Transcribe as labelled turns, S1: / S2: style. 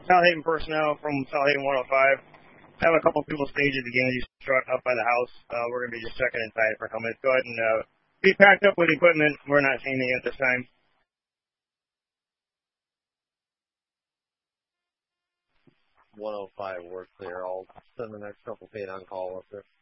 S1: South Haven personnel from South Haven 105. Have a couple people staged at the Ganges truck up by the house. We're going to be just checking inside for a couple minutes. Go ahead and be packed up with equipment. We're not seeing anything at this time.
S2: 105, we're clear. I'll send the next couple paid on call up there.